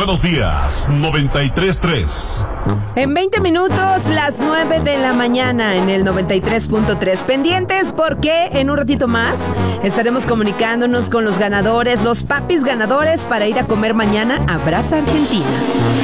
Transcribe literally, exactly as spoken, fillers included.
Buenos días, noventa y tres punto tres. En veinte minutos, las nueve de la mañana en el noventa y tres punto tres. Pendientes porque en un ratito más estaremos comunicándonos con los ganadores, los papis ganadores para ir a comer mañana a Brasa Argentina.